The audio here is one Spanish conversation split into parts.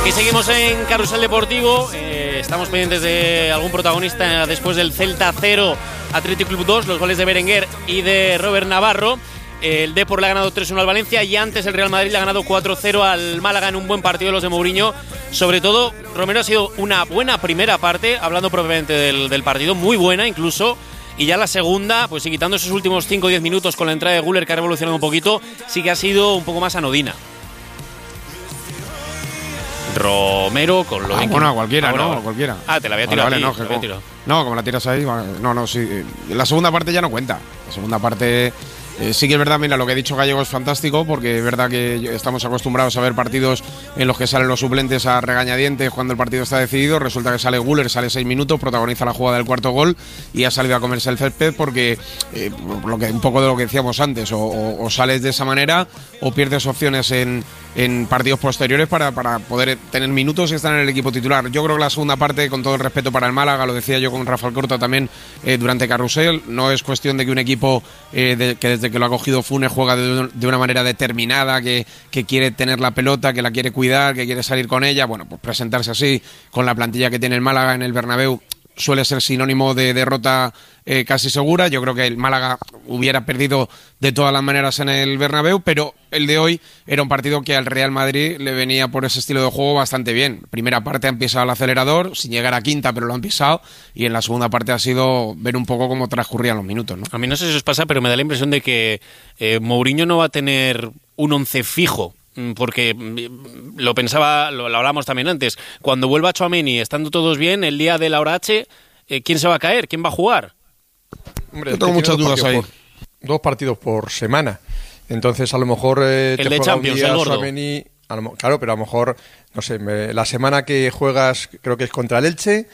Aquí seguimos en Carrusel Deportivo. Estamos pendientes de algún protagonista después del Celta 0, Athletic Club 2, los goles de Berenguer y de Robert Navarro. El Depor le ha ganado 3-1 al Valencia y antes el Real Madrid le ha ganado 4-0 al Málaga en un buen partido de los de Mourinho. Sobre todo, Romero, ha sido una buena primera parte, hablando propiamente del partido, muy buena incluso. Y ya la segunda, pues sí, quitando esos últimos 5 o 10 minutos con la entrada de Güler, que ha revolucionado un poquito, sí que ha sido un poco más anodina. Romero con lo bueno, cualquiera, cualquiera. Te la había tirado. Vale, no, como la tiras ahí, no, sí. La segunda parte ya no cuenta. La segunda parte sí que es verdad, mira, lo que ha dicho Gallego es fantástico, porque es verdad que estamos acostumbrados a ver partidos en los que salen los suplentes a regañadientes cuando el partido está decidido. Resulta que sale Güler, sale 6 minutos, protagoniza la jugada del cuarto gol y ha salido a comerse el césped porque un poco de lo que decíamos antes, o sales de esa manera o pierdes opciones en partidos posteriores para poder tener minutos y estar en el equipo titular. Yo creo que la segunda parte, con todo el respeto para el Málaga, lo decía yo con Rafael Corta también durante Carrusel, no es cuestión de que un equipo que desde que lo ha cogido Funes juega de una manera determinada, que quiere tener la pelota, que la quiere cuidar, que quiere salir con ella. Bueno, pues presentarse así con la plantilla que tiene el Málaga en el Bernabéu suele ser sinónimo de derrota casi segura. Yo creo que el Málaga hubiera perdido de todas las maneras en el Bernabéu, pero el de hoy era un partido que al Real Madrid le venía por ese estilo de juego bastante bien. Primera parte han pisado el acelerador, sin llegar a quinta, pero lo han pisado, y en la segunda parte ha sido ver un poco cómo transcurrían los minutos, ¿no? A mí no sé si os pasa, pero me da la impresión de que Mourinho no va a tener un once fijo, porque lo pensaba, lo hablábamos también antes, cuando vuelva Tchouaméni, estando todos bien, el día de la hora H, ¿quién se va a caer? ¿Quién va a jugar? Hombre, yo tengo muchas dudas ahí. 2 partidos por semana, entonces a lo mejor el de Champions, el gordo. Tchouaméni, claro, pero a lo mejor, no sé, la semana que juegas creo que es contra el Elche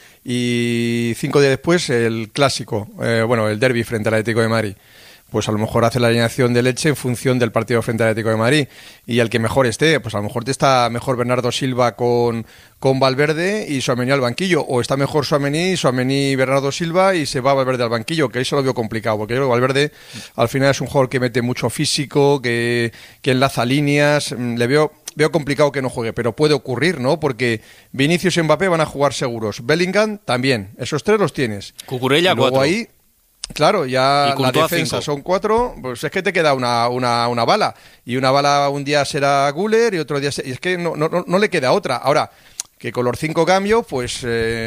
y 5 días después el clásico, el derbi frente al Atlético de Madrid. Pues a lo mejor hace la alineación de Elche en función del partido frente al Atlético de Madrid, y el que mejor esté, pues a lo mejor te está mejor Bernardo Silva con Valverde y Tchouaméni al banquillo, o está mejor Tchouaméni, Bernardo Silva y se va Valverde al banquillo, que eso lo veo complicado, porque yo creo que Valverde al final es un jugador que mete mucho físico, que enlaza líneas, le veo complicado que no juegue, pero puede ocurrir, ¿no? Porque Vinicius y Mbappé van a jugar seguros, Bellingham también, esos 3 los tienes. Cucurella 4. Ahí, claro, ya la defensa 5. Son 4, pues es que te queda una bala. Y una bala un día será Güler y otro día... Y es que no le queda otra. Ahora, que con los 5 cambios, pues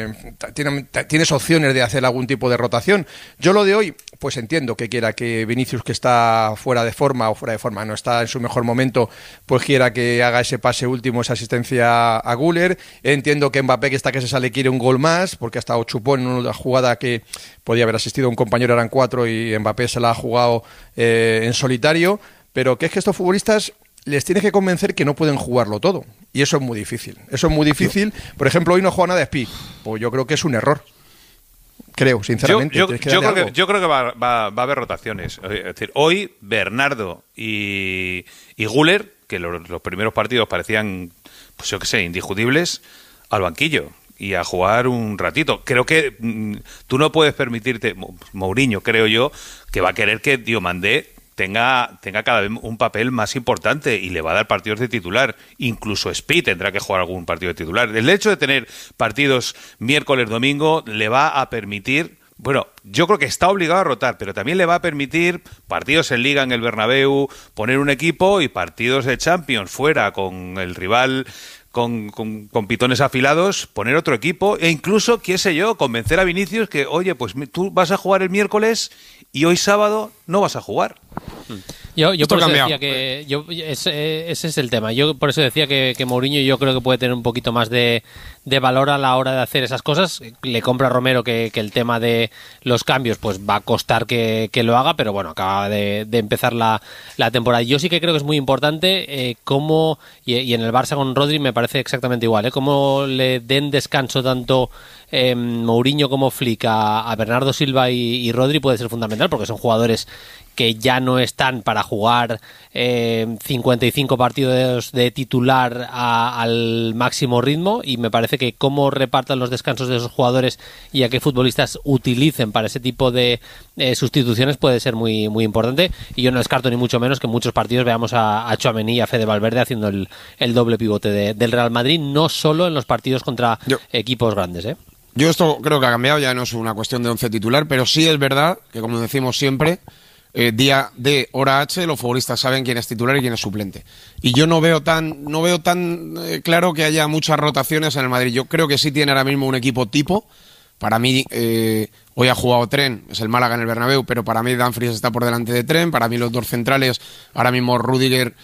tienes opciones de hacer algún tipo de rotación. Yo lo de hoy, pues entiendo que quiera que Vinicius, que está fuera de forma, no está en su mejor momento, pues quiera que haga ese pase último, esa asistencia a Güler. Entiendo que Mbappé, que está que se sale, quiere un gol más, porque ha estado chupón en una jugada que podía haber asistido a un compañero, eran 4 y Mbappé se la ha jugado en solitario. Pero que es que estos futbolistas les tienes que convencer que no pueden jugarlo todo. Y eso es muy difícil. Por ejemplo, hoy no juega nada de Spi. Pues yo creo que es un error. Creo, sinceramente. Yo creo que va a haber rotaciones. Es decir, hoy Bernardo y Güler, que los primeros partidos parecían, pues yo qué sé, indiscutibles, al banquillo y a jugar un ratito. Creo que tú no puedes permitirte, Mourinho, creo yo, que va a querer que Diomandé tenga cada vez un papel más importante y le va a dar partidos de titular. Incluso Spi tendrá que jugar algún partido de titular. El hecho de tener partidos miércoles, domingo le va a permitir, bueno, yo creo que está obligado a rotar, pero también le va a permitir partidos en Liga en el Bernabéu, poner un equipo, y partidos de Champions fuera con el rival con pitones afilados, poner otro equipo, e incluso, qué sé yo, convencer a Vinicius que, oye, pues tú vas a jugar el miércoles y hoy sábado no vas a jugar. Yo por eso decía que ese es el tema. Yo por eso decía que Mourinho, yo creo que puede tener un poquito más de valor a la hora de hacer esas cosas. Le compra a Romero que el tema de los cambios pues va a costar que lo haga, pero bueno, acaba de empezar la temporada. Yo sí que creo que es muy importante cómo, y en el Barça con Rodri me parece exactamente igual, cómo le den descanso tanto Mourinho como Flick a Bernardo Silva y Rodri puede ser fundamental, porque son jugadores que ya no están para jugar 55 partidos de titular al máximo ritmo, y me parece que cómo repartan los descansos de esos jugadores y a qué futbolistas utilicen para ese tipo de sustituciones puede ser muy, muy importante, y yo no descarto ni mucho menos que en muchos partidos veamos a Tchouaméni y a Fede Valverde haciendo el doble pivote del Real Madrid, no solo en los partidos contra equipos grandes, ¿eh? Yo esto creo que ha cambiado, ya no es una cuestión de 11 titular, pero sí es verdad que, como decimos siempre, día D, hora H, los futbolistas saben quién es titular y quién es suplente. Y yo no veo tan claro que haya muchas rotaciones en el Madrid. Yo creo que sí tiene ahora mismo un equipo tipo. Para mí, hoy ha jugado Tren, es el Málaga en el Bernabéu, pero para mí Dumfries está por delante de Tren. Para mí los dos centrales, ahora mismo Rüdiger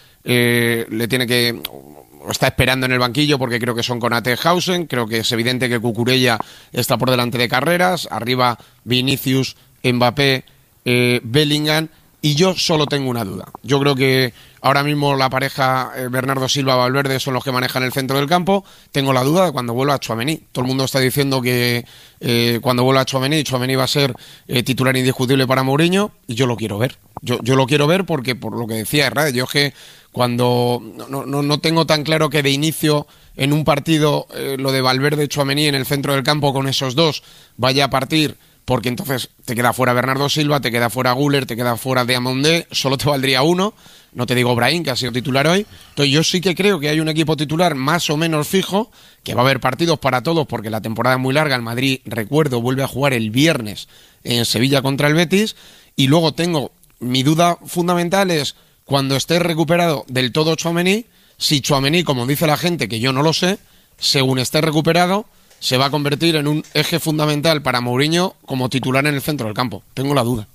le tiene que... está esperando en el banquillo porque creo que son Konate, Hausen. Creo que es evidente que Cucurella está por delante de Carreras. Arriba Vinicius, Mbappé, Bellingham, y yo solo tengo una duda. Yo creo que ahora mismo la pareja Bernardo Silva-Valverde son los que manejan el centro del campo. Tengo la duda de cuando vuelva Tchouaméni. Todo el mundo está diciendo que cuando vuelva Tchouaméni va a ser titular indiscutible para Mourinho, y yo lo quiero ver. Yo lo quiero ver porque, por lo que decía Herrera, yo es que cuando no tengo tan claro que de inicio en un partido lo de Valverde y Tchouaméni en el centro del campo con esos dos vaya a partir, porque entonces te queda fuera Bernardo Silva, te queda fuera Güler, te queda fuera Diamandé, solo te valdría uno, no te digo Brahim, que ha sido titular hoy. Entonces yo sí que creo que hay un equipo titular más o menos fijo, que va a haber partidos para todos porque la temporada es muy larga. El Madrid, recuerdo, vuelve a jugar el viernes en Sevilla contra el Betis, y luego tengo mi duda fundamental es cuando esté recuperado del todo Tchouaméni, si Tchouaméni, como dice la gente, que yo no lo sé, según esté recuperado, se va a convertir en un eje fundamental para Mourinho como titular en el centro del campo. Tengo la duda.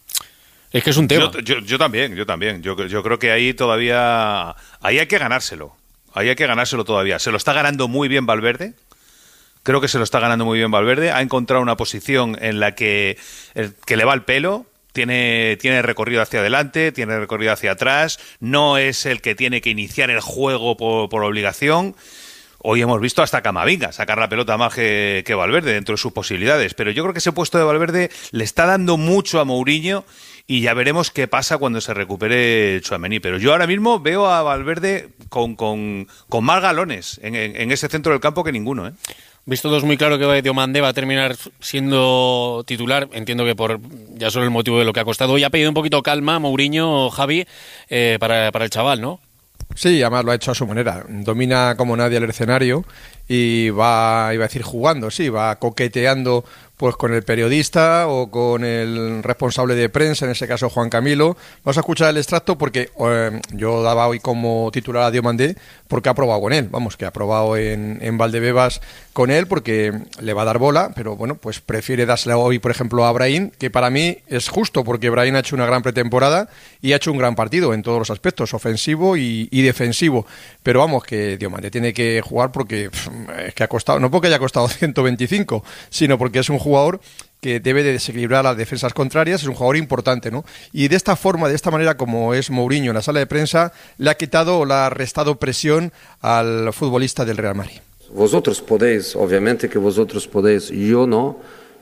Es que es un tema. Yo también. Yo creo que ahí todavía... Ahí hay que ganárselo. Ahí hay que ganárselo todavía. Se lo está ganando muy bien Valverde. Creo que se lo está ganando muy bien Valverde. Ha encontrado una posición en la que le va el pelo. Tiene recorrido hacia adelante, tiene recorrido hacia atrás. No es el que tiene que iniciar el juego por obligación. Hoy hemos visto hasta Camavinga sacar la pelota más que Valverde dentro de sus posibilidades. Pero yo creo que ese puesto de Valverde le está dando mucho a Mourinho, y ya veremos qué pasa cuando se recupere Tchouaméni. Pero yo ahora mismo veo a Valverde con más galones en ese centro del campo que ninguno, ¿eh? Visto todos muy claro que Diomandé va a terminar siendo titular, entiendo que por ya solo el motivo de lo que ha costado. Hoy ha pedido un poquito calma Mourinho, Javi, para el chaval, ¿no? Sí, además lo ha hecho a su manera. Domina como nadie el escenario y va, iba a decir jugando, sí, va coqueteando pues con el periodista o con el responsable de prensa, en ese caso Juan Camilo. Vamos a escuchar el extracto porque yo daba hoy como titular a Diomandé porque ha probado con él, vamos, que ha probado en Valdebebas con él porque le va a dar bola, pero bueno, pues prefiere dársela hoy, por ejemplo, a Brahim, que para mí es justo porque Brahim ha hecho una gran pretemporada y ha hecho un gran partido en todos los aspectos, ofensivo y defensivo, pero vamos, que Diomandé tiene que jugar porque es que ha costado, no porque haya costado 125, sino porque es un jugador que debe de desequilibrar las defensas contrarias, es un jugador importante, ¿no? Y de esta forma, de esta manera como es Mourinho en la sala de prensa, le ha quitado o le ha restado presión al futbolista del Real Madrid. Vosotros podéis, obviamente que vosotros podéis, yo no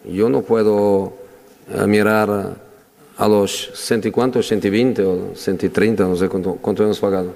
puedo mirar a los 100 y cuánto, 120 o 130, no sé cuánto hemos pagado.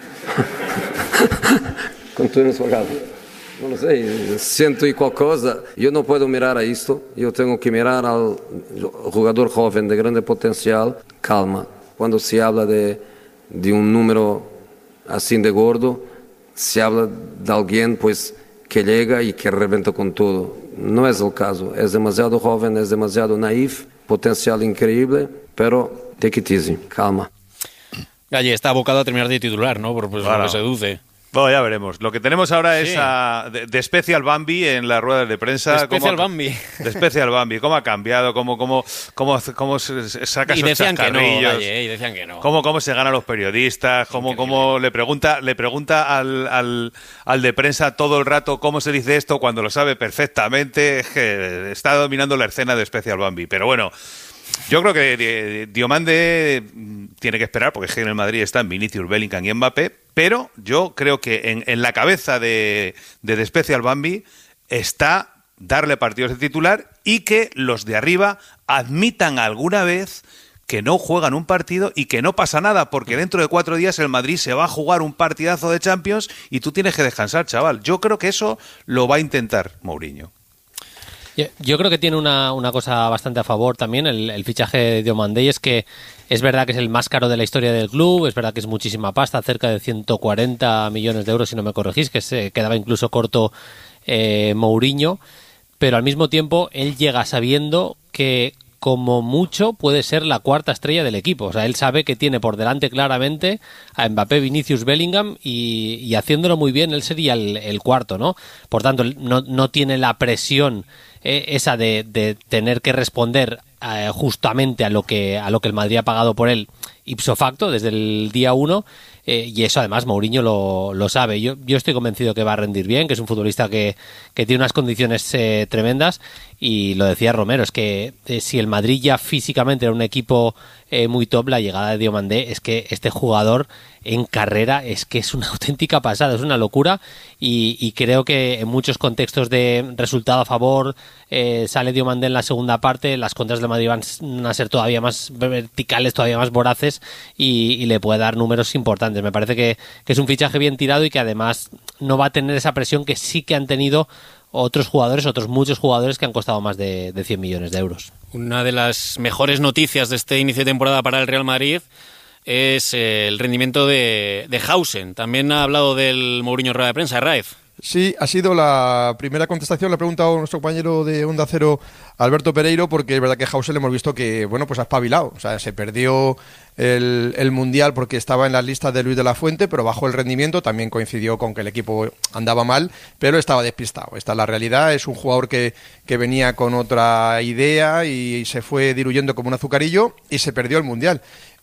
¿Cuánto hemos pagado? No lo sé, 100 y cual cosa. Yo no puedo mirar a esto, yo tengo que mirar al jugador joven de grande potencial. Calma, cuando se habla de un número así de gordo, se habla de alguien pues que llega y que reventa con todo. No es el caso, es demasiado joven, es demasiado naif, potencial increíble, pero take it easy, calma. Galle está abocado a terminar de titular, ¿no? Por lo que se deduce. Bueno, ya veremos. Lo que tenemos ahora es de Special Bambi en las ruedas de prensa. De Special Bambi. De Special Bambi. ¿Cómo ha cambiado? ¿Cómo se saca esos chascarrillos? Y decían que no. ¿Cómo se ganan los periodistas? ¿Cómo le pregunta al de prensa todo el rato cómo se dice esto cuando lo sabe perfectamente? Es que está dominando la escena de Special Bambi. Pero bueno, yo creo que Diomandé tiene que esperar, porque es que en el Madrid están Vinicius, Bellingham y Mbappé, pero yo creo que en la cabeza de Special Bambi está darle partidos de titular y que los de arriba admitan alguna vez que no juegan un partido y que no pasa nada, porque dentro de 4 días el Madrid se va a jugar un partidazo de Champions y tú tienes que descansar, chaval. Yo creo que eso lo va a intentar Mourinho. Yo creo que tiene una cosa bastante a favor también el fichaje de Diomandé, es que es verdad que es el más caro de la historia del club, es verdad que es muchísima pasta, cerca de 140 millones de euros, si no me corregís, que se quedaba incluso corto Mourinho, pero al mismo tiempo él llega sabiendo que como mucho puede ser la cuarta estrella del equipo. O sea, él sabe que tiene por delante claramente a Mbappé, Vinicius, Bellingham y haciéndolo muy bien él sería el cuarto, ¿no? Por tanto, no tiene la presión esa de tener que responder justamente a lo que el Madrid ha pagado por él ipso facto desde el día 1. Y eso además Mourinho lo sabe. Yo estoy convencido que va a rendir bien, que es un futbolista que tiene unas condiciones tremendas, y lo decía Romero, es que si el Madrid ya físicamente era un equipo muy top, la llegada de Diomandé es que este jugador en carrera es que es una auténtica pasada, es una locura, y creo que en muchos contextos de resultado a favor sale Diomandé en la segunda parte, las contras del Madrid van a ser todavía más verticales, todavía más voraces, y le puede dar números importantes. Me parece que es un fichaje bien tirado y que además no va a tener esa presión que sí que han tenido otros muchos jugadores que han costado más de 100 millones de euros. Una de las mejores noticias de este inicio de temporada para el Real Madrid es el rendimiento de Hausen. También ha hablado del Mourinho en rueda de prensa, Raez. Sí, ha sido la primera contestación, le ha preguntado a nuestro compañero de Onda Cero, Alberto Pereiro, porque es verdad que Hausen le hemos visto que, bueno, pues ha espabilado. O sea, se perdió el Mundial porque estaba en las listas de Luis de la Fuente, pero bajó el rendimiento, también coincidió con que el equipo andaba mal, pero estaba despistado. Esta es la realidad, es un jugador que venía con otra idea y se fue diluyendo como un azucarillo y se perdió el Mundial.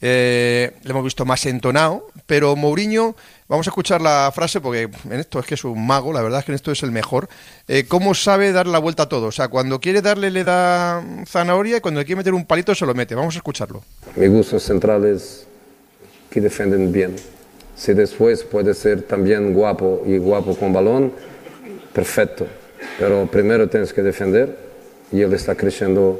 Le hemos visto más entonado, pero Mourinho, vamos a escuchar la frase porque en esto es que es un mago, la verdad es que en esto es el mejor. ¿Cómo sabe dar la vuelta a todo? O sea, cuando quiere darle le da zanahoria y cuando le quiere meter un palito se lo mete. Vamos a escucharlo. Me gustan centrales que defienden bien. Si después puede ser también guapo y guapo con balón, perfecto. Pero primero tienes que defender y él está creciendo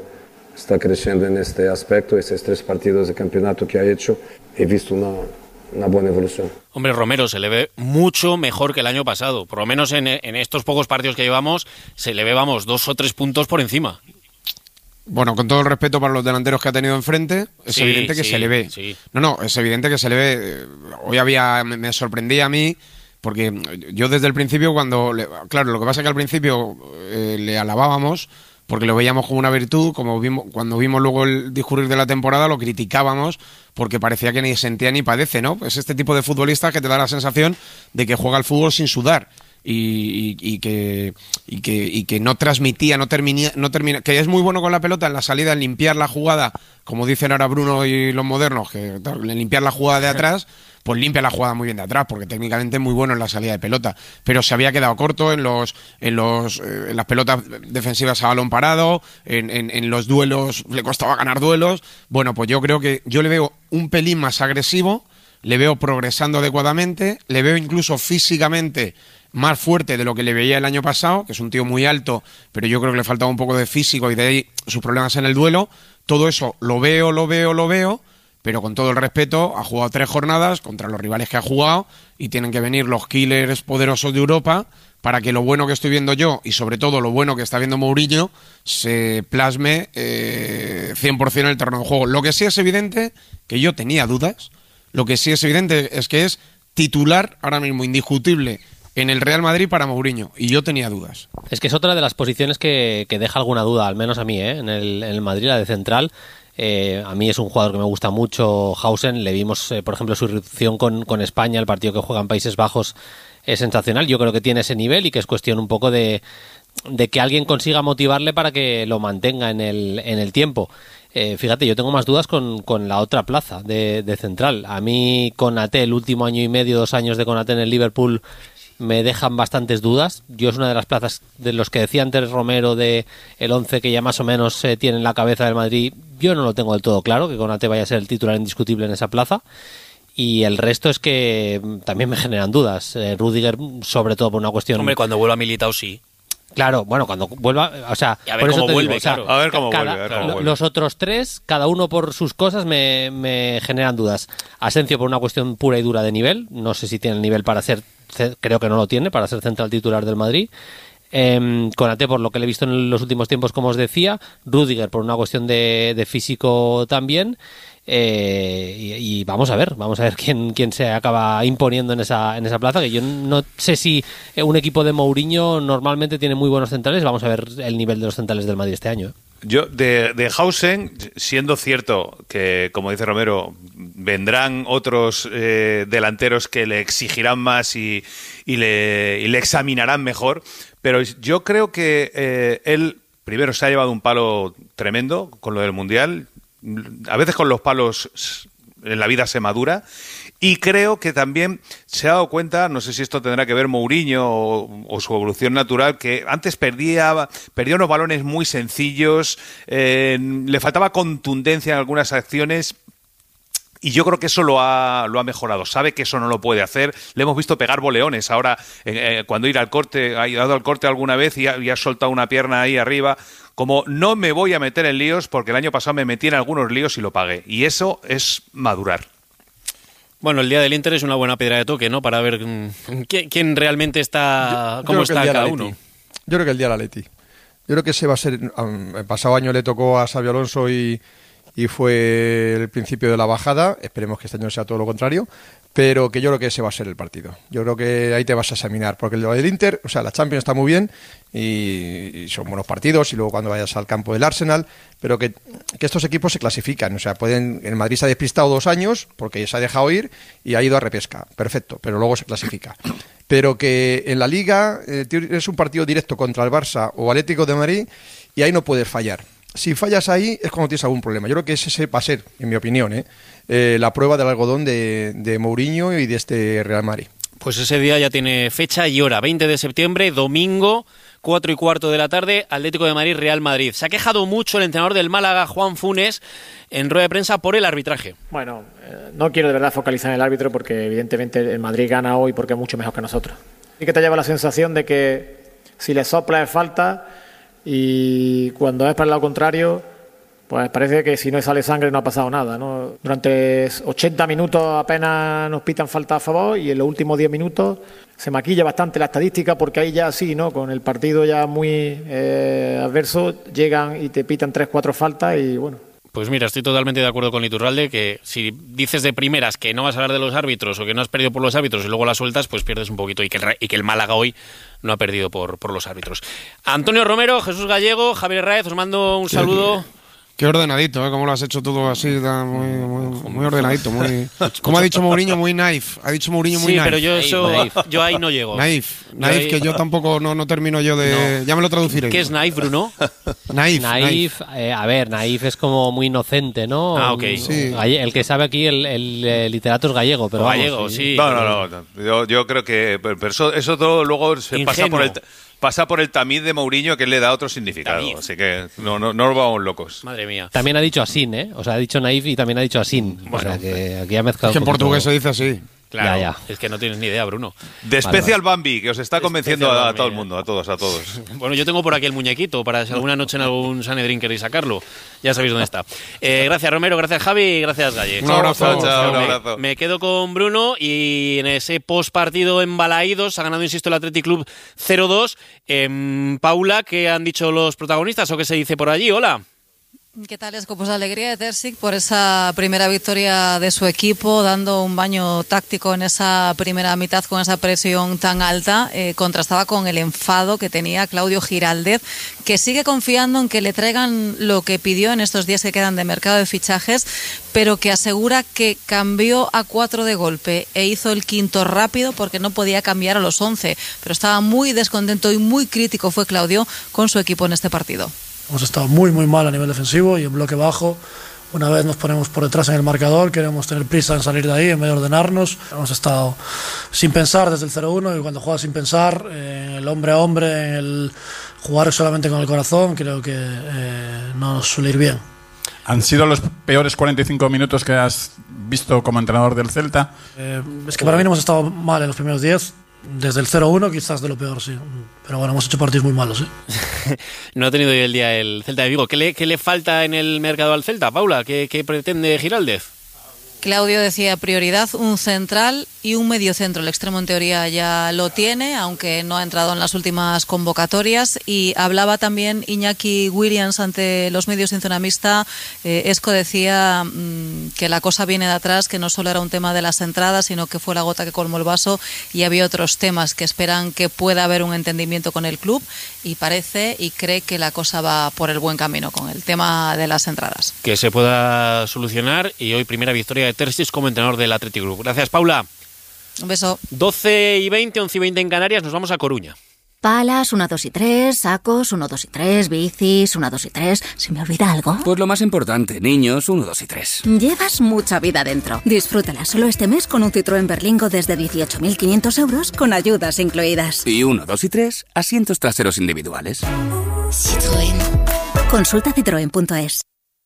en este aspecto. Esos 3 partidos de campeonato que ha hecho, he visto una buena evolución. Hombre, Romero, se le ve mucho mejor que el año pasado. Por lo menos en estos pocos partidos que llevamos, se le ve, 2 o 3 puntos por encima. Bueno, con todo el respeto para los delanteros que ha tenido enfrente, es evidente que se le ve. Sí. No, es evidente que se le ve. Hoy me sorprendía a mí, porque yo desde el principio, claro, lo que pasa es que al principio le alabábamos, porque lo veíamos como una virtud, cuando vimos luego el discurrir de la temporada lo criticábamos porque parecía que ni sentía ni padece, ¿no? Es este tipo de futbolista que te da la sensación de que juega al fútbol sin sudar y que no transmitía, no termina, que es muy bueno con la pelota en la salida, en limpiar la jugada, como dicen ahora Bruno y los modernos, que limpiar la jugada de atrás, pues limpia la jugada muy bien de atrás, porque técnicamente es muy bueno en la salida de pelota, pero se había quedado corto en las pelotas defensivas a balón parado, en los duelos le costaba ganar duelos. Bueno, pues yo creo que yo le veo un pelín más agresivo, le veo progresando adecuadamente, le veo incluso físicamente más fuerte de lo que le veía el año pasado, que es un tío muy alto, pero yo creo que le faltaba un poco de físico y de ahí sus problemas en el duelo. Todo eso lo veo, pero con todo el respeto, ha jugado 3 jornadas contra los rivales que ha jugado y tienen que venir los killers poderosos de Europa para que lo bueno que estoy viendo yo y sobre todo lo bueno que está viendo Mourinho se plasme 100% en el terreno de juego. Lo que sí es evidente, que yo tenía dudas, lo que sí es evidente es que es titular ahora mismo indiscutible en el Real Madrid para Mourinho, y yo tenía dudas. Es que es otra de las posiciones que deja alguna duda, al menos a mí, en el Madrid, la de central. A mí es un jugador que me gusta mucho, Hausen. Le vimos, por ejemplo, su irrupción con España, el partido que juega en Países Bajos es sensacional. Yo creo que tiene ese nivel y que es cuestión un poco de que alguien consiga motivarle para que lo mantenga en el tiempo. Fíjate, yo tengo más dudas con la otra plaza de central. A mí Konaté, el último año y medio, 2 años de Konaté en el Liverpool, me dejan bastantes dudas. Yo es una de las plazas de los que decía antes Romero de el 11 que ya más o menos tiene en la cabeza del Madrid. Yo no lo tengo del todo claro, que Konaté vaya a ser el titular indiscutible en esa plaza. Y el resto es que también me generan dudas. Rüdiger, sobre todo por una cuestión... Hombre, cuando vuelva Militao sí. Claro, bueno, cuando vuelva, o sea, a ver cómo vuelve, claro. A ver cómo vuelve. Los otros tres, cada uno por sus cosas, me generan dudas. Asensio por una cuestión pura y dura de nivel, no sé si tiene el nivel para ser, creo que no lo tiene, para ser central titular del Madrid. Konaté por lo que le he visto en los últimos tiempos, como os decía. Rüdiger por una cuestión de físico también. Y vamos a ver quién se acaba imponiendo en esa plaza, que yo no sé si un equipo de Mourinho normalmente tiene muy buenos centrales. Vamos a ver el nivel de los centrales del Madrid este año. Yo, de Hausen, siendo cierto que, como dice Romero, vendrán otros delanteros que le exigirán más y le examinarán mejor, pero yo creo que él, primero, se ha llevado un palo tremendo con lo del Mundial. A veces con los palos en la vida se madura, y creo que también se ha dado cuenta, no sé si esto tendrá que ver Mourinho o su evolución natural, que antes perdía unos balones muy sencillos, le faltaba contundencia en algunas acciones. Y yo creo que eso lo ha mejorado. Sabe que eso no lo puede hacer. Le hemos visto pegar boleones. Ahora, cuando ha ido al corte alguna vez y ha soltado una pierna ahí arriba. Como no me voy a meter en líos, porque el año pasado me metí en algunos líos y lo pagué. Y eso es madurar. Bueno, el día del Inter es una buena piedra de toque, ¿no? Para ver quién realmente está, cómo está cada uno. Yo creo que el día del Atleti. Yo creo que ese va a ser... El pasado año le tocó a Xabi Alonso y fue el principio de la bajada. Esperemos que este año sea todo lo contrario, pero que yo creo que ese va a ser el partido. Yo creo que ahí te vas a examinar, porque el del Inter, o sea, la Champions está muy bien y son buenos partidos, y luego cuando vayas al campo del Arsenal, pero que estos equipos se clasifican. O sea, el Madrid se ha despistado 2 años porque se ha dejado ir y ha ido a repesca, perfecto, pero luego se clasifica. Pero que en la Liga es un partido directo contra el Barça o Atlético de Madrid y ahí no puedes fallar. Si fallas ahí es cuando tienes algún problema. Yo creo que ese va a ser, en mi opinión, la prueba del algodón de Mourinho y de este Real Madrid. Pues ese día ya tiene fecha y hora, 20 de septiembre, domingo, 4:15 de la tarde, Atlético de Madrid, Real Madrid. Se ha quejado mucho el entrenador del Málaga, Juan Funes, en rueda de prensa por el arbitraje. Bueno, no quiero de verdad focalizar en el árbitro, porque evidentemente el Madrid gana hoy porque es mucho mejor que nosotros. Y que te lleva la sensación de que si le sopla es falta, y cuando es para el lado contrario, pues parece que si no sale sangre no ha pasado nada, ¿no? Durante 80 minutos apenas nos pitan falta a favor, y en los últimos 10 minutos se maquilla bastante la estadística, porque ahí ya sí, ¿no? Con el partido ya muy adverso, llegan y te pitan 3-4 faltas y bueno. Pues mira, estoy totalmente de acuerdo con Iturralde, que si dices de primeras que no vas a hablar de los árbitros o que no has perdido por los árbitros y luego la sueltas, pues pierdes un poquito, y que el Málaga hoy no ha perdido por los árbitros. Antonio Romero, Jesús Gallego, Javier Raez, os mando un saludo. Qué ordenadito, como lo has hecho todo así, muy ordenadito, muy... Como ha dicho Mourinho, muy naif. Ha dicho Mourinho muy naif. Sí, pero yo ahí no llego. Naif, que yo tampoco no termino yo de... No. Ya me lo traduciré. ¿Qué es naif, Bruno? Naif. A ver, naif es como muy inocente, ¿no? Ah, ok. Sí. El que sabe aquí, el literato es gallego, pero gallego, sí. No. Yo creo que... Pero eso todo luego se pasa por el tamiz de Mourinho, que le da otro significado. Tamiz. Así que no nos vamos locos. Madre mía. También ha dicho Asin, ¿eh? O sea, ha dicho naif y también ha dicho Asin. Bueno, o sea, que aquí ha mezclado. Es que en portugués se dice así. Claro, ya. Es que no tienes ni idea, Bruno. De Special Bambi, que os está convenciendo a todo el mundo, a todos. Bueno, yo tengo por aquí el muñequito para si alguna noche en algún Sanedrín queréis sacarlo. Ya sabéis dónde está. Gracias, Romero, gracias, Javi, gracias, Galle. Un abrazo. Chao, un abrazo. Me quedo con Bruno, y en ese postpartido en Balaídos ha ganado, insisto, el Athletic Club 0-2. Paula, ¿qué han dicho los protagonistas o qué se dice por allí? Hola. ¿Qué tal, Esco? Pues la alegría de Terzic por esa primera victoria de su equipo, dando un baño táctico en esa primera mitad con esa presión tan alta. Contrastaba con el enfado que tenía Claudio Giraldez, que sigue confiando en que le traigan lo que pidió en estos días que quedan de mercado de fichajes, pero que asegura que cambió a 4 de golpe e hizo el quinto rápido porque no podía cambiar a los 11. Pero estaba muy descontento y muy crítico fue Claudio con su equipo en este partido. Hemos estado muy mal a nivel defensivo y en bloque bajo. Una vez nos ponemos por detrás en el marcador, queremos tener prisa en salir de ahí en vez de ordenarnos. Hemos estado sin pensar desde el 0-1, y cuando juegas sin pensar, el hombre a hombre, en el jugar solamente con el corazón, creo que no nos suele ir bien. ¿Han sido los peores 45 minutos que has visto como entrenador del Celta? Es que para mí no hemos estado mal en los primeros 10. desde el 0-1 quizás de lo peor, sí. Pero bueno, hemos hecho partidos muy malos, ¿eh? No ha tenido hoy el día el Celta de Vigo. ¿Qué le falta en el mercado al Celta, Paula? ¿Qué pretende Giraldez? Claudio decía prioridad, un central y un mediocentro. El extremo en teoría ya lo tiene, aunque no ha entrado en las últimas convocatorias. Y hablaba también Iñaki Williams ante los medios sin zona mixta. Esco decía que la cosa viene de atrás, que no solo era un tema de las entradas, sino que fue la gota que colmó el vaso y había otros temas que esperan que pueda haber un entendimiento con el club, y parece y cree que la cosa va por el buen camino con el tema de las entradas. Que se pueda solucionar, y hoy primera victoria de Terzic como entrenador del Athletic Club. Gracias, Paula. Un beso. 12:20, 11:20 en Canarias, nos vamos a Coruña. Palas, 1, 2 y 3, sacos, 1, 2 y 3, bicis, 1, 2 y 3. ¿Se me olvida algo? Pues lo más importante, niños, 1, 2 y 3. Llevas mucha vida dentro. Disfrútala solo este mes con un Citroën Berlingo desde 18.500 euros con ayudas incluidas. Y 1, 2 y 3, asientos traseros individuales. Citroën. Consulta citroen.es.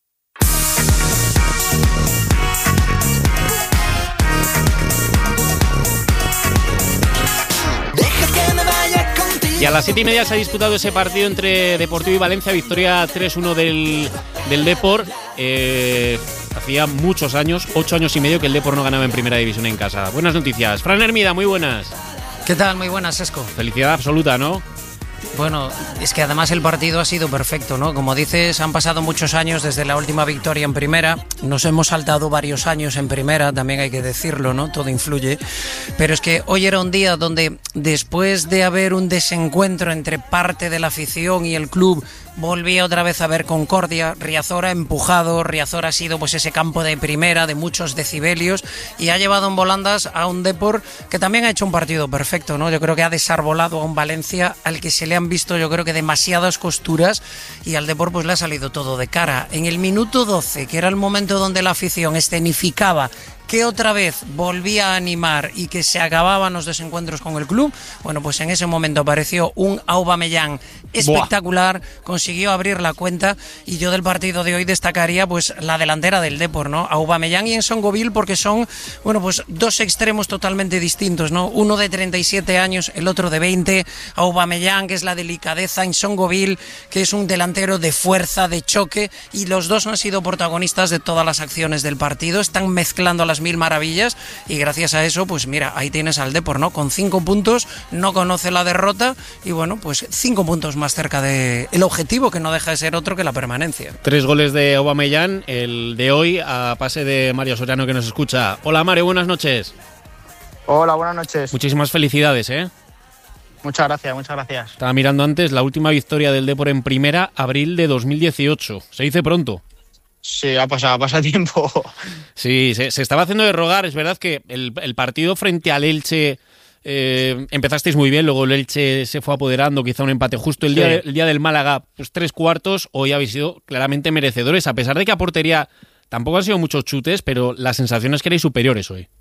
Y a las 7:30 se ha disputado ese partido entre Deportivo y Valencia, victoria 3-1 del Depor. Hacía muchos años, 8 años y medio, que el Depor no ganaba en primera división en casa. Buenas noticias. Fran Hermida, muy buenas. ¿Qué tal? Muy buenas, Esco. Felicidad absoluta, ¿no? Bueno, es que además el partido ha sido perfecto, ¿no? Como dices, han pasado muchos años desde la última victoria en primera. Nos hemos saltado varios años en primera, también hay que decirlo, ¿no? Todo influye. Pero es que hoy era un día donde, después de haber un desencuentro entre parte de la afición y el club, volvía otra vez a haber concordia. Riazor ha empujado, Riazor ha sido pues ese campo de primera de muchos decibelios y ha llevado en volandas a un Depor que también ha hecho un partido perfecto, ¿no? Yo creo que ha desarbolado a un Valencia al que se le han visto, yo creo que demasiadas costuras, y al Depor pues le ha salido todo de cara. En el minuto 12, que era el momento donde la afición escenificaba que otra vez volvía a animar y que se acababan los desencuentros con el club, bueno, pues en ese momento apareció un Aubameyang espectacular, consiguió abrir la cuenta, y yo del partido de hoy destacaría pues la delantera del Depor, ¿no? Aubameyang y Nsongoville, porque son, bueno, pues dos extremos totalmente distintos, ¿no? Uno de 37 años, el otro de 20. Aubameyang, que es la delicadeza, Nsongoville, que es un delantero de fuerza, de choque, y los dos han sido protagonistas de todas las acciones del partido, están mezclando las mil maravillas, y gracias a eso, pues mira, ahí tienes al Depor, ¿no? Con 5 puntos, no conoce la derrota, y bueno, pues 5 puntos más cerca del objetivo, que no deja de ser otro que la permanencia. 3 goles de Aubameyang, el de hoy a pase de Mario Soriano, que nos escucha. Hola Mario, buenas noches. Hola, buenas noches. Muchísimas felicidades, ¿eh? Muchas gracias, muchas gracias. Estaba mirando antes la última victoria del Depor en primera, abril de 2018. Se dice pronto. Sí, pasa tiempo. Sí, se estaba haciendo de rogar. Es verdad que el partido frente al Elche empezasteis muy bien, luego el Elche se fue apoderando, quizá un empate justo. El día del Málaga, pues 3 cuartos. Hoy habéis sido claramente merecedores, a pesar de que a portería tampoco han sido muchos chutes, pero la sensación es que erais superiores hoy.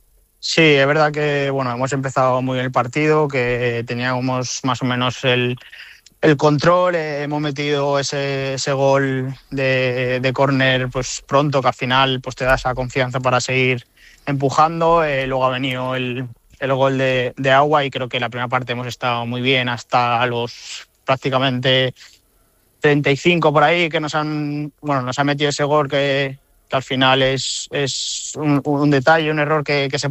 Sí, es verdad que bueno, hemos empezado muy bien el partido, que teníamos más o menos el control, hemos metido ese gol de córner pues pronto, que al final pues te da esa confianza para seguir empujando. Luego ha venido el gol de Agua, y creo que la primera parte hemos estado muy bien hasta los prácticamente 35 por ahí, que nos han metido ese gol que al final es un detalle, un error que se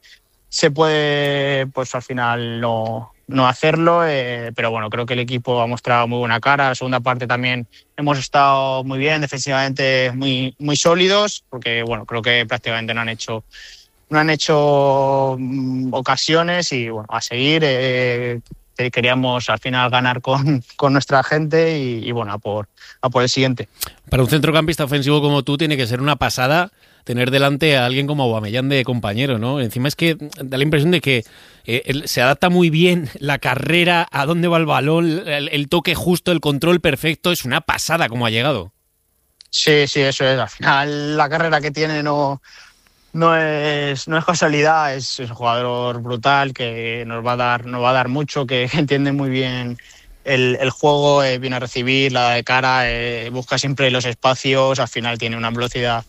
puede pues al final no hacerlo, pero bueno, creo que el equipo ha mostrado muy buena cara. La segunda parte también hemos estado muy bien, defensivamente muy, muy sólidos, porque bueno, creo que prácticamente no han hecho ocasiones, y bueno, a seguir. Queríamos al final ganar con nuestra gente y bueno, a por el siguiente. Para un centrocampista ofensivo como tú tiene que ser una pasada tener delante a alguien como Aubameyang de compañero, ¿no? Encima es que da la impresión de que se adapta muy bien la carrera, a dónde va el balón, el toque justo, el control perfecto. Es una pasada como ha llegado. Sí, eso es. Al final la carrera que tiene no es casualidad, es un jugador brutal que nos va a dar mucho, que entiende muy bien el juego, viene a recibir, la da de cara, busca siempre los espacios, al final tiene una velocidad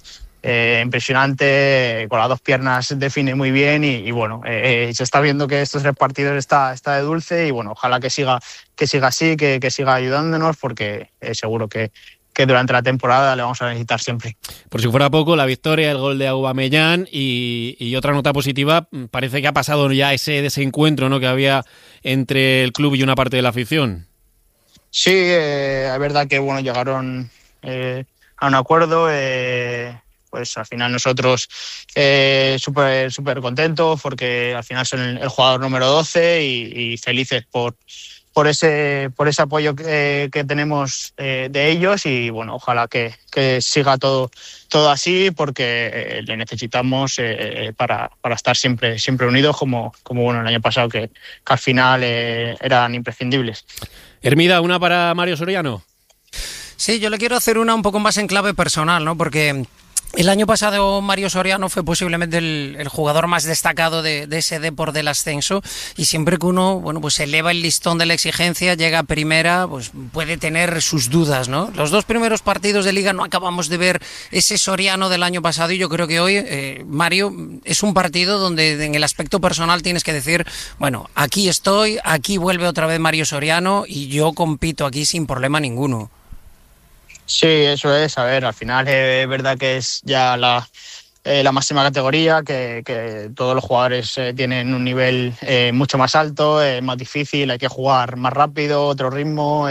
impresionante, con las dos piernas define muy bien y bueno, se está viendo que estos 3 partidos está de dulce y bueno, ojalá que siga así, que siga ayudándonos porque seguro que durante la temporada le vamos a necesitar siempre. Por si fuera poco, la victoria, el gol de Aubameyang y otra nota positiva, parece que ha pasado ya ese desencuentro, ¿no?, que había entre el club y una parte de la afición. Sí, es verdad que bueno, llegaron a un acuerdo, pues al final nosotros súper contentos porque al final son el jugador número 12 y felices por ese apoyo que tenemos de ellos y bueno, ojalá que siga todo así porque le necesitamos para estar siempre unidos como bueno el año pasado que al final eran imprescindibles. Hermida, una para Mario Soriano. Sí, yo le quiero hacer una un poco más en clave personal, ¿no? Porque el año pasado Mario Soriano fue posiblemente el jugador más destacado de ese Depor del ascenso y siempre que uno, bueno, pues eleva el listón de la exigencia, llega a primera, pues puede tener sus dudas, ¿no? Los 2 primeros partidos de Liga no acabamos de ver ese Soriano del año pasado y yo creo que hoy, Mario, es un partido donde en el aspecto personal tienes que decir, bueno, aquí estoy, aquí vuelve otra vez Mario Soriano y yo compito aquí sin problema ninguno. Sí, eso es. A ver, al final es verdad que es ya la máxima categoría, que todos los jugadores tienen un nivel mucho más alto, más difícil, hay que jugar más rápido, otro ritmo,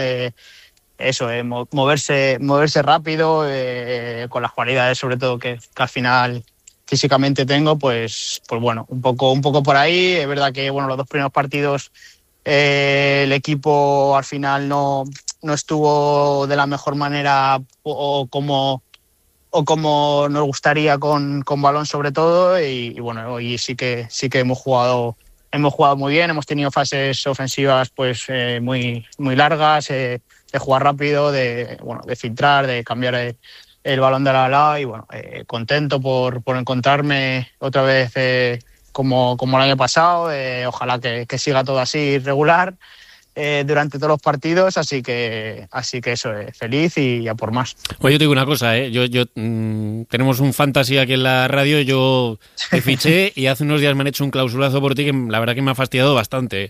moverse rápido, con las cualidades sobre todo que al final físicamente tengo, pues bueno, un poco por ahí. Es verdad que bueno, los 2 primeros partidos el equipo al final no estuvo de la mejor manera o como nos gustaría con balón sobre todo y bueno, hoy sí que hemos jugado muy bien, hemos tenido fases ofensivas pues muy largas, de jugar rápido, de filtrar, de cambiar el balón de lado a lado y bueno, contento por encontrarme otra vez como el año pasado, ojalá que siga todo así regular durante todos los partidos, así que eso, feliz y a por más. Pues yo te digo una cosa, tenemos un fantasy aquí en la radio, yo te fiché y hace unos días me han hecho un clausulazo por ti que la verdad que me ha fastidiado bastante.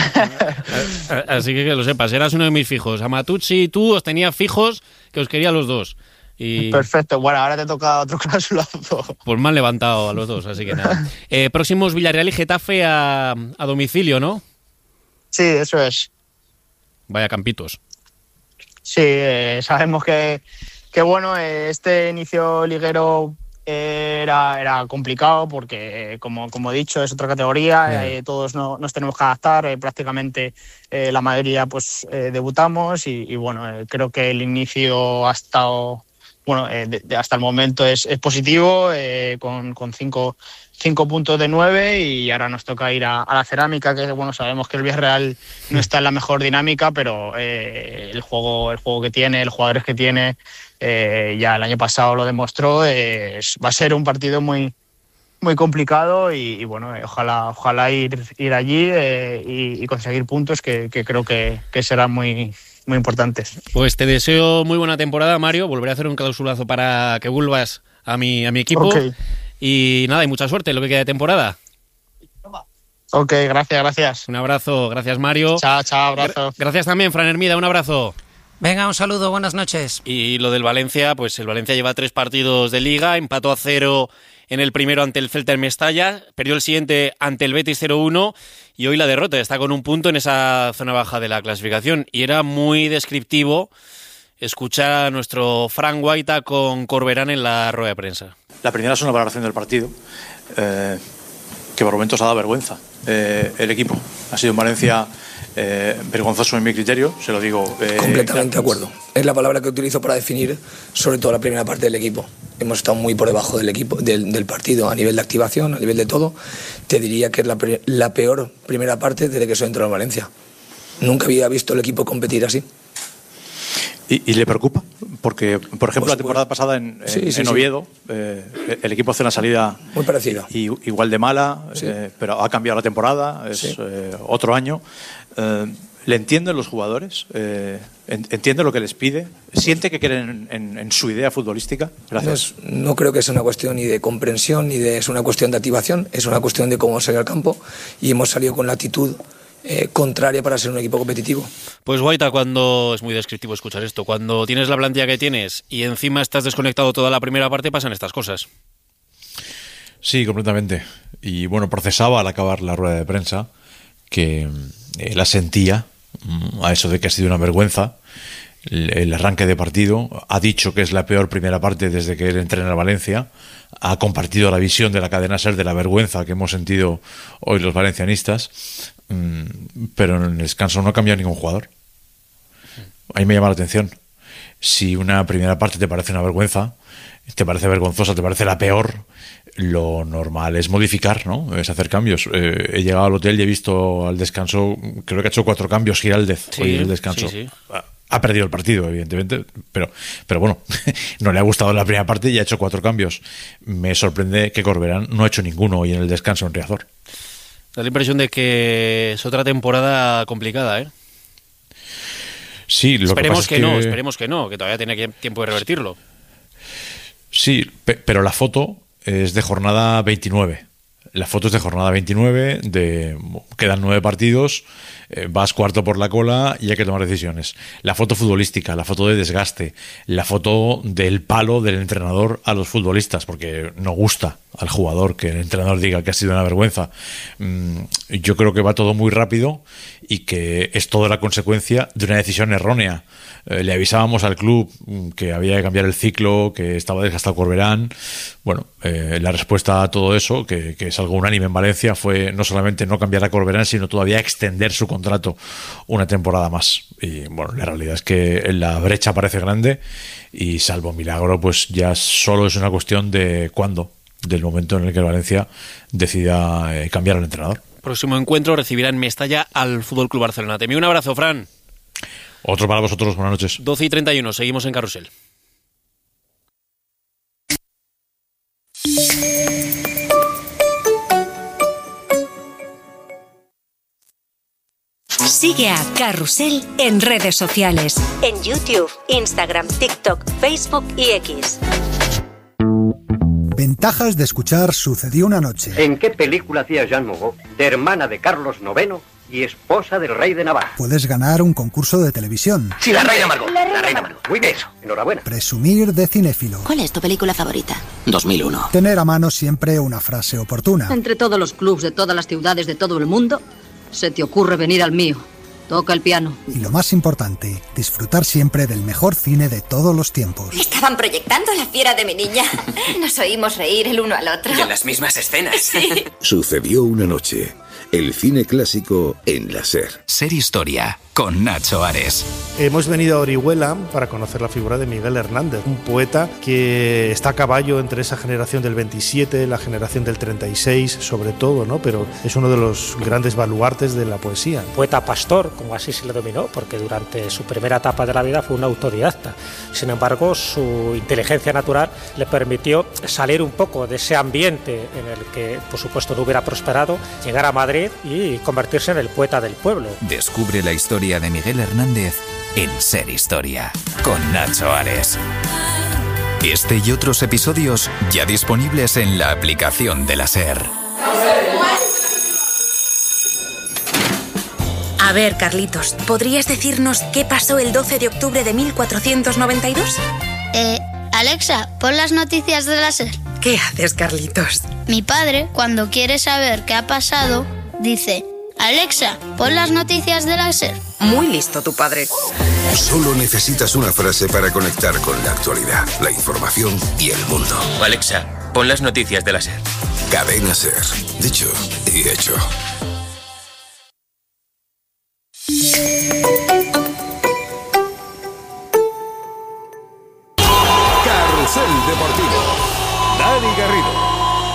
Así que lo sepas, eras uno de mis fijos. A Matucci y tú os tenía fijos que os quería los dos. Y perfecto, bueno, ahora te toca otro clausulazo. Pues me han levantado a los dos, así que nada. Próximos Villarreal y Getafe a domicilio, ¿no? Sí, eso es. Vaya campitos. Sí, sabemos que bueno, este inicio liguero era complicado porque, como he dicho, es otra categoría, todos nos tenemos que adaptar, prácticamente la mayoría pues debutamos y bueno, creo que el inicio ha estado... Bueno, hasta el momento es positivo, con 5 puntos de 9 y ahora nos toca ir a la Cerámica, que bueno, sabemos que el Villarreal no está en la mejor dinámica, pero el juego que tiene, los jugadores que tiene, ya el año pasado lo demostró, va a ser un partido muy complicado y bueno, ojalá ir allí y conseguir puntos que creo que serán muy importantes. Pues te deseo muy buena temporada, Mario. Volveré a hacer un clausulazo para que vuelvas a mi equipo. Okay. Y nada, y mucha suerte en lo que queda de temporada. Ok, gracias. Un abrazo, gracias, Mario. Chao, abrazo. Gracias también, Fran Hermida, un abrazo. Venga, un saludo, buenas noches. Y lo del Valencia, pues el Valencia lleva 3 partidos de Liga, empató a 0 en el primero ante el Celta en Mestalla, perdió el siguiente ante el Betis 0-1 y hoy la derrota, está con un punto en esa zona baja de la clasificación. Y era muy descriptivo escuchar a nuestro Fran Guaita con Corberán en la rueda de prensa. La primera es una valoración del partido, que por momentos ha dado vergüenza. El equipo ha sido en Valencia vergonzoso en mi criterio, se lo digo. Completamente de acuerdo. Es la palabra que utilizo para definir sobre todo la primera parte del equipo. Hemos estado muy por debajo del equipo, del partido, a nivel de activación, a nivel de todo. Te diría que es la peor primera parte desde que soy entrado en Valencia. Nunca había visto el equipo competir así. ¿Y le preocupa? Porque, por ejemplo, la temporada pasada en Oviedo, el equipo hace una salida muy parecida, igual de mala, pero ha cambiado la temporada, es otro año. ¿Le entienden los jugadores? ¿Entiende lo que les pide? ¿Siente que quieren en su idea futbolística? Gracias. No creo que sea una cuestión ni de comprensión ni es una cuestión de activación, es una cuestión de cómo salir al campo y hemos salido con la actitud contraria para ser un equipo competitivo. Pues Guaita, cuando es muy descriptivo escuchar esto, cuando tienes la plantilla que tienes y encima estás desconectado toda la primera parte, pasan estas cosas. Sí, completamente. Y bueno, procesaba al acabar la rueda de prensa que la sentía a eso de que ha sido una vergüenza el arranque de partido. Ha dicho que es la peor primera parte desde que él entrena al Valencia. Ha compartido la visión de la cadena SER de la vergüenza que hemos sentido hoy los valencianistas, pero en el descanso no ha cambiado ningún jugador. A mí me llama la atención. Si una primera parte te parece una vergüenza, te parece vergonzosa, te parece la peor, lo normal es modificar, ¿no? Es hacer cambios. He llegado al hotel y he visto al descanso, creo que ha hecho 4 cambios Giraldez hoy en el descanso. Sí. Ha perdido el partido, evidentemente, pero bueno, no le ha gustado la primera parte y ha hecho 4 cambios. Me sorprende que Corberán no ha hecho ninguno hoy en el descanso en Riazor. Da la impresión de que es otra temporada complicada, ¿eh? Sí, esperemos que no, que todavía tiene tiempo de revertirlo. Sí, pero la foto es de jornada 29. La foto es de jornada 29, quedan 9 partidos, vas cuarto por la cola y hay que tomar decisiones. La foto futbolística, la foto de desgaste, la foto del palo del entrenador a los futbolistas, porque no gusta al jugador que el entrenador diga que ha sido una vergüenza. Yo creo que va todo muy rápido y que es toda la consecuencia de una decisión errónea. Le avisábamos al club que había que cambiar el ciclo, que estaba desgastado Corberán. Bueno, la respuesta a todo eso, que es algo unánime en Valencia, fue no solamente no cambiar a Corberán, sino todavía extender su contrato una temporada más. Y bueno, la realidad es que la brecha parece grande y salvo milagro, pues ya solo es una cuestión de cuándo, del momento en el que el Valencia decida cambiar al entrenador. Próximo encuentro recibirá en Mestalla al FC Barcelona. Te envío un abrazo, Fran. Otro para vosotros, buenas noches. 12:31, seguimos en Carrusel. Sigue a Carrusel en redes sociales. En YouTube, Instagram, TikTok, Facebook y X. Ventajas de escuchar Sucedió una noche. ¿En qué película hacía Jeanne Moreau, de hermana de Carlos IX y esposa del rey de Navarra? Puedes ganar un concurso de televisión. Sí, la reina Margot. La reina Margot. Muy bien, eso. Enhorabuena. Presumir de cinéfilo. ¿Cuál es tu película favorita? 2001. Tener a mano siempre una frase oportuna. Entre todos los clubs de todas las ciudades de todo el mundo, se te ocurre venir al mío. Toca el piano. Y lo más importante, disfrutar siempre del mejor cine de todos los tiempos. Estaban proyectando La fiera de mi niña. Nos oímos reír el uno al otro. Y en las mismas escenas. Sí. Sucedió una noche. El cine clásico en la SER. Ser Historia, con Nacho Ares. Hemos venido a Orihuela para conocer la figura de Miguel Hernández, un poeta que está a caballo entre esa generación del 27, la generación del 36, sobre todo, ¿no? Pero es uno de los grandes baluartes de la poesía. Poeta pastor, como así se le dominó, porque durante su primera etapa de la vida fue un autodidacta. Sin embargo, su inteligencia natural le permitió salir un poco de ese ambiente en el que, por supuesto, no hubiera prosperado, llegar a Madrid y convertirse en el poeta del pueblo. Descubre la historia de Miguel Hernández en Ser Historia, con Nacho Ares. Este y otros episodios ya disponibles en la aplicación de la SER. A ver, Carlitos, ¿podrías decirnos qué pasó el 12 de octubre de 1492? Alexa, pon las noticias de la SER. ¿Qué haces, Carlitos? Mi padre, cuando quiere saber qué ha pasado, dice: Alexa, pon las noticias de la SER. Muy listo tu padre. Solo necesitas una frase para conectar con la actualidad, la información y el mundo. Alexa, pon las noticias de la SER. Cadena SER. Dicho y hecho. Carrusel Deportivo. Dani Garrido.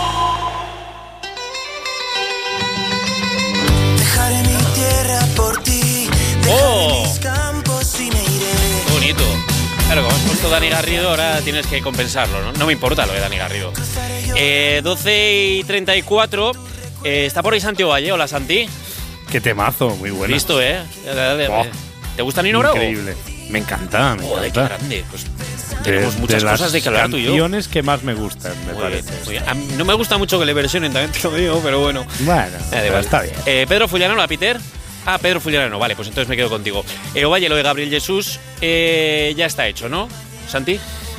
Dejaré mi tierra por ti. ¡Oh! Mis campos y me iré. Qué bonito. Claro, como has puesto Dani Garrido, ahora tienes que compensarlo, ¿no? No me importa lo de Dani Garrido. 12:34. Está por ahí Santi Ovalle. Hola, Santi. Qué temazo, muy bueno. Listo, ¿eh? ¿Te gusta Nino Bravo? Increíble. Me encanta, me Joder, encanta. qué grande. Pues tenemos muchas cosas de que hablar tú y yo. Las canciones que más me gustan, me Muy parece. bien, muy bien. A mí no me gusta mucho que le versionen, también te lo digo, pero bueno. Bueno, está bien. Pedro Fullanano, ¿la Peter? Ah, Pedro Fullanano, vale, pues entonces me quedo contigo. Ovalle, lo de Gabriel Jesús ya está hecho, ¿no? ¿Santi?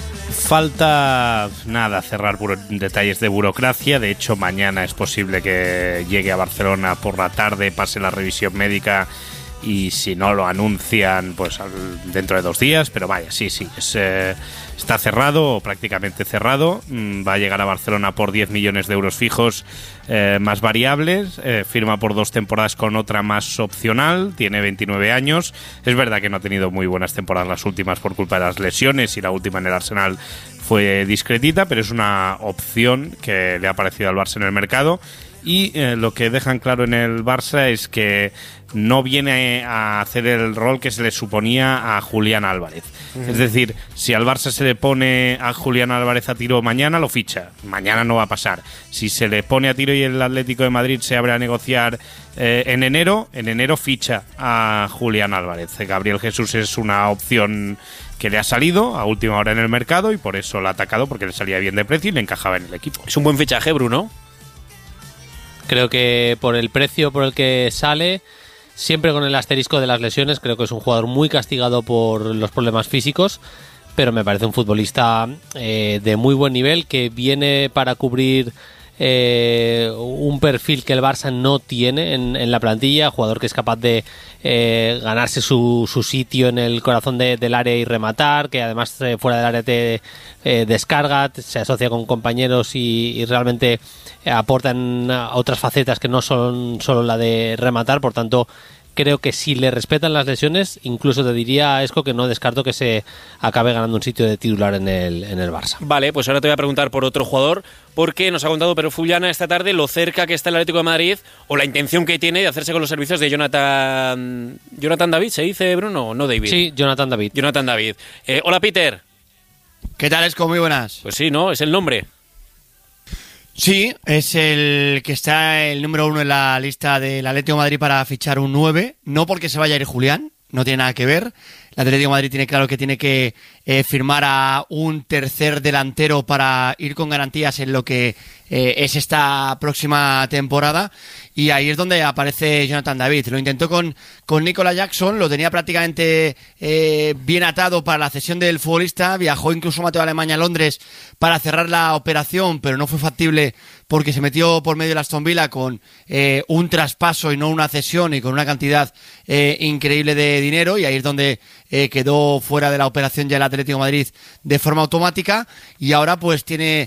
Falta nada, cerrar detalles de burocracia. De hecho, mañana es posible que llegue a Barcelona por la tarde, pase la revisión médica y si no lo anuncian, pues dentro de 2 días. Pero vaya, sí, está cerrado o prácticamente cerrado. Va a llegar a Barcelona por 10 millones de euros fijos más variables. Firma por 2 temporadas con otra más opcional. Tiene 29 años. Es verdad que no ha tenido muy buenas temporadas las últimas por culpa de las lesiones y la última en el Arsenal fue discretita, pero es una opción que le ha parecido al Barça en el mercado. Y lo que dejan claro en el Barça es que no viene a hacer el rol que se le suponía a Julián Álvarez. Es decir, si al Barça se le pone a Julián Álvarez a tiro mañana, lo ficha. Mañana no va a pasar. Si se le pone a tiro y el Atlético de Madrid se abre a negociar en enero ficha a Julián Álvarez. Gabriel Jesús es una opción que le ha salido a última hora en el mercado y por eso la ha atacado, porque le salía bien de precio y le encajaba en el equipo. Es un buen fichaje, Bruno. Creo que por el precio por el que sale, siempre con el asterisco de las lesiones, creo que es un jugador muy castigado por los problemas físicos, pero me parece un futbolista de muy buen nivel que viene para cubrir un perfil que el Barça no tiene en la plantilla, jugador que es capaz de ganarse su sitio en el corazón del área y rematar, que además fuera del área te descarga, se asocia con compañeros y realmente aportan otras facetas que no son solo la de rematar. Por tanto, creo que si le respetan las lesiones, incluso te diría a Esco que no descarto que se acabe ganando un sitio de titular en el Barça. Vale, pues ahora te voy a preguntar por otro jugador, porque nos ha contado Pedro Fullana esta tarde lo cerca que está el Atlético de Madrid, o la intención que tiene de hacerse con los servicios de Jonathan David, ¿se dice, Bruno? No David. Sí, Jonathan David. Hola, Peter. ¿Qué tal, Esco? Muy buenas. Pues sí, ¿no? Es el nombre. Sí, es el que está el número 1 en la lista del Atlético de Madrid para fichar un 9, no porque se vaya a ir Julián, no tiene nada que ver. El Atlético de Madrid tiene claro que tiene que firmar a un tercer delantero para ir con garantías en lo que es esta próxima temporada, y ahí es donde aparece Jonathan David. Lo intentó con Nicolas Jackson, lo tenía prácticamente bien atado para la cesión del futbolista, viajó incluso Mateo Alemania a Londres para cerrar la operación, pero no fue factible porque se metió por medio de la Aston Villa con un traspaso y no una cesión, y con una cantidad increíble de dinero, y ahí es donde quedó fuera de la operación ya el Atlético de Madrid de forma automática, y ahora pues tiene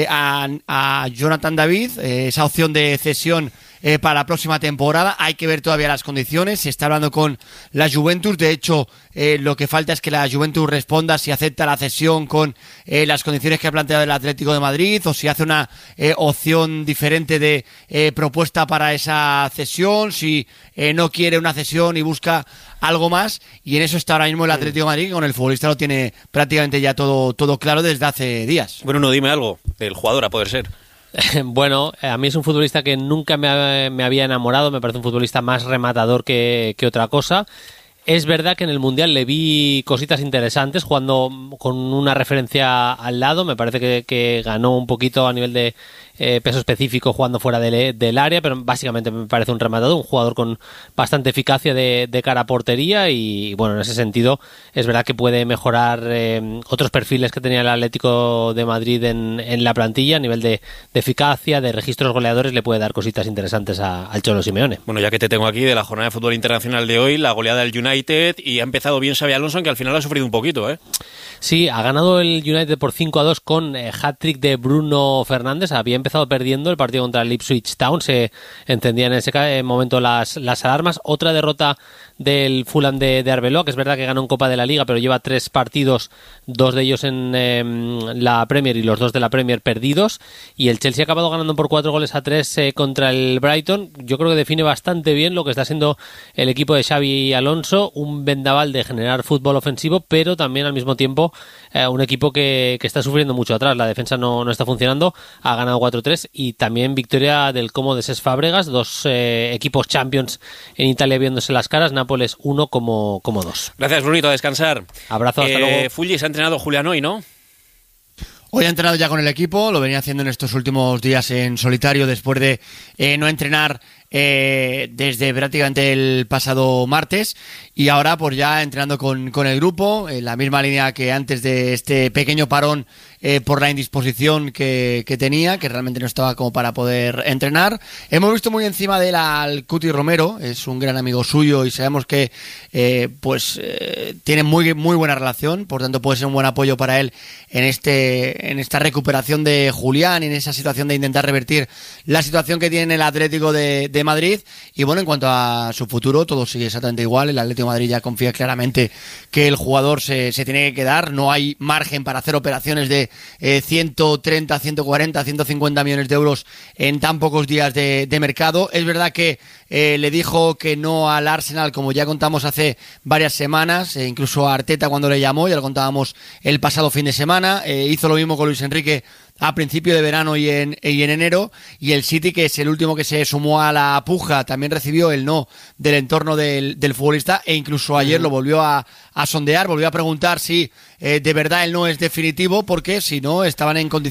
a Jonathan David, esa opción de cesión para la próxima temporada. Hay que ver todavía las condiciones, se está hablando con la Juventus, de hecho lo que falta es que la Juventus responda si acepta la cesión con las condiciones que ha planteado el Atlético de Madrid, o si hace una opción diferente de propuesta para esa cesión, si no quiere una cesión y busca algo más, y en eso está ahora mismo el Atlético de Madrid, que con el futbolista lo tiene prácticamente ya todo claro desde hace días. Bruno, dime algo del jugador, a poder ser. Bueno, a mí es un futbolista que nunca me había enamorado, me parece un futbolista más rematador que otra cosa. Es verdad que en el Mundial le vi cositas interesantes jugando con una referencia al lado, me parece que ganó un poquito a nivel de peso específico jugando fuera del área, pero básicamente me parece un rematador, un jugador con bastante eficacia de cara a portería, y bueno, en ese sentido es verdad que puede mejorar otros perfiles que tenía el Atlético de Madrid en la plantilla a nivel de eficacia, de registros goleadores, le puede dar cositas interesantes al Cholo Simeone. Bueno, ya que te tengo aquí, de la jornada de fútbol internacional de hoy, la goleada del United, y ha empezado bien Xabi Alonso, que al final ha sufrido un poquito, ¿eh? Sí, ha ganado el United por 5-2 con hat-trick de Bruno Fernández. Había empezado perdiendo el partido contra el Ipswich Town, se encendían en ese momento las alarmas. Otra derrota del Fulham de Arbeloa, que es verdad que ganó en Copa de la Liga, pero lleva 3 partidos, 2 de ellos en la Premier y los 2 de la Premier perdidos, y el Chelsea ha acabado ganando por 4-3 contra el Brighton. Yo creo que define bastante bien lo que está siendo el equipo de Xabi Alonso, siendo un vendaval de generar fútbol ofensivo, pero también al mismo tiempo un equipo que está sufriendo mucho atrás. La defensa no está funcionando, ha ganado 4-3 y también victoria del Como de Cesc Fábregas, 2 equipos champions en Italia viéndose las caras, Nápoles 1 como 2. Gracias, Brunito, a descansar. Abrazo, hasta luego. Fulli, se ha entrenado Julián hoy, ¿no? Hoy ha entrenado ya con el equipo, lo venía haciendo en estos últimos días en solitario después de no entrenar desde prácticamente el pasado martes, y ahora pues ya entrenando con el grupo, en la misma línea que antes de este pequeño parón por la indisposición que tenía, que realmente no estaba como para poder entrenar. Hemos visto muy encima de él al Cuti Romero, es un gran amigo suyo y sabemos que tienen muy buena relación, por tanto puede ser un buen apoyo para él en esta recuperación de Julián y en esa situación de intentar revertir la situación que tiene el Atlético de Madrid. Y bueno, en cuanto a su futuro, todo sigue exactamente igual. El Atlético de Madrid ya confía claramente que el jugador se tiene que quedar. No hay margen para hacer operaciones de 130, 140, 150 millones de euros en tan pocos días de mercado. Es verdad que le dijo que no al Arsenal, como ya contamos hace varias semanas, incluso a Arteta cuando le llamó, ya lo contábamos el pasado fin de semana. Hizo lo mismo con Luis Enrique a principio de verano y en enero, y el City, que es el último que se sumó a la puja, también recibió el no del entorno del futbolista, e incluso ayer lo volvió a sondear, volvió a preguntar si de verdad el no es definitivo, porque si no estaban en condiciones